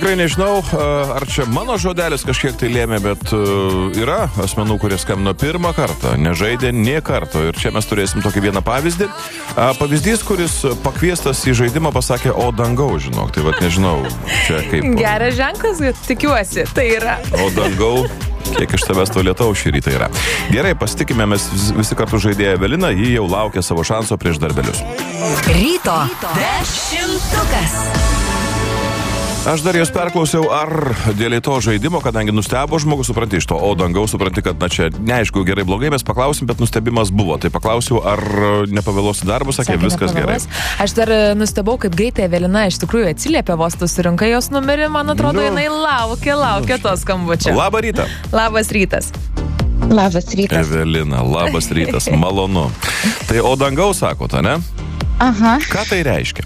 tikrai nežinau, ar čia mano žodelis kažkiek tai lėmė, bet yra asmenų, kurie skambino pirmą kartą, nežaidė nė karto. Ir čia mes turėsim tokį vieną pavyzdį. Pavyzdys, kuris pakviestas į žaidimą pasakė, o dangau, žinok. Tai vat nežinau, čia kaip... Geras ženklas, tikiuosi, tai yra. O dangau, kiek iš tavęs to lietaus šį rytą yra. Gerai, pasitikime, mes visi kartu žaidėja Evelina, ji jau laukia savo šanso prieš darbelius. Ryto dešimtukas. Aš dar jos perklausiau, ar dėl to žaidimo, kadangi nustebo žmogus, supranti iš to, o dangaus supranti, kad na čia neaišku, gerai, blogai, mes paklausim, bet nustebimas buvo. Tai paklausiau, ar nepavėluosi darbą, sakė viskas gerai. Aš dar nustebau, kaip greitai Evelina iš tikrųjų atsiliepė, vos tu surinkai jos numerį, man atrodo, jinai laukia to skambučio. Labą rytą. Labas rytas. Labas rytas. Evelina, labas rytas, malonu. Tai o dangaus sakote, ne? Aha. Ką tai reiškia?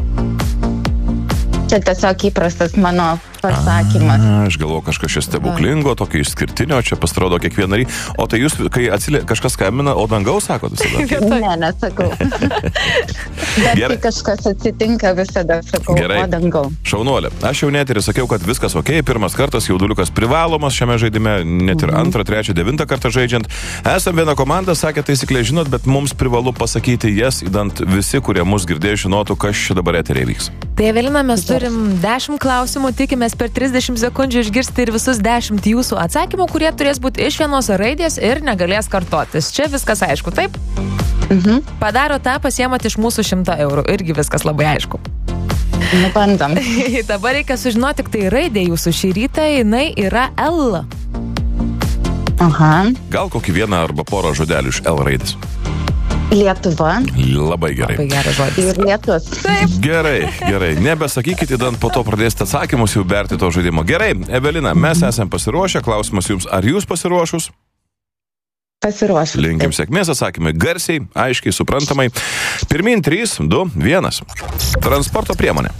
Čia tiesiog įprastas mano pasakymas. Aš galvoju kažkas čia stebuklingo, tokio išskirtinio, čia pasirodo kiekvieną rytą. O tai jūs, kai kažkas skambina, o dangaus sakot visada? Ne, nesakau. Bet kai kažkas atsitinka, visada sakau, gerai. O dangau. Šaunuolė, aš jau net ir sakiau, kad viskas ok, pirmas kartas, jauduliukas privalomas šiame žaidime, net ir antrą, trečią, devintą kartą žaidžiant. Esam viena komanda, sakė taisyklė, žinot, bet mums privalu pasakyti jas, įdant visi, kurie mus girdėjo, žinotų, kas čia dabar eteriai vyks. Tai Evelina, mes turim 10 klausimų, tikimės per 30 sekundžių išgirsti ir visus 10 jūsų atsakymų, kurie turės būti iš vienos raidės ir negalės kartotis. Čia viskas aišku, taip? Padaro tą, pasiemat iš mūsų 100 eurų. Irgi viskas labai aišku. Bandom. Dabar reikia sužinoti, tik tai raidė jūsų šį rytą, jinai yra L. Aha. Gal kokį vieną arba porą žodelių iš L raidės. Lietuva. Labai gerai. Labai geras žodis. Ir lietus. Taip. Gerai. Nebesakykite, įdant po to pradėsite atsakymus jau berti to žaidimo. Gerai, Evelina, mes esam pasiruošę. Klausimas jums, ar jūs pasiruošus? Pasiruošus. Linkim sėkmės, atsakymai garsiai, aiškiai, suprantamai. Pirmin 3, 2, 1. Transporto priemonė.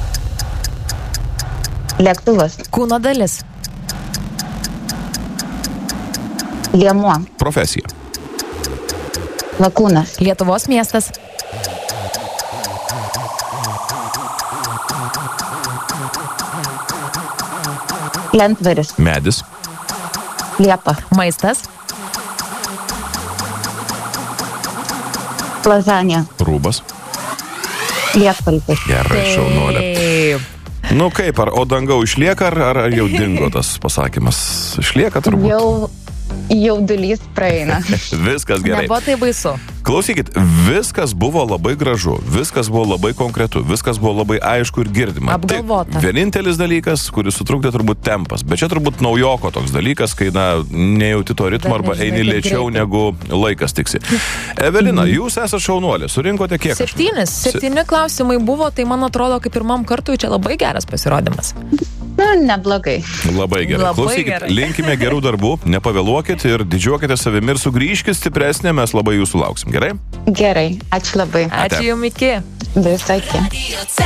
Lėktuvas. Kūno dalis. Liemuo. Profesija. Lakūnas. Lietuvos miestas. Lentvaris. Medis. Liepa. Maistas. Lazanija. Rūbas. Lietpaltis. Gerai, šaunuolė. Taip. Nu kaip, ar o dangau išlieka, ar jau dingo tas pasakymas? Išlieka turbūt. Jaudulys praeina. Viskas gerai. Nebuvo tai baisu. Klausykit, viskas buvo labai gražu, viskas buvo labai konkretu, viskas buvo labai aišku ir girdima. Apgalvota. Tik vienintelis dalykas, kuris sutrukdė turbūt tempas, bet čia turbūt naujoko toks dalykas, kai nejauti to ritmo arba eini lėčiau negu laikas tiksi. Evelina, jūs esate šaunuolė, surinkote kiek? 7 klausimai buvo, tai man atrodo, kaip pirmam kartui čia labai geras pasirodymas. Neblogai. Labai gerai. Labai Klausykit, gerai. linkime gerų darbų, nepavėluokit ir didžiuokite savimi ir sugrįžkit stipresnė, mes labai jūsų lauksim. Gerai? Gerai. Ačiū labai. Ačiū jums, iki. Visai.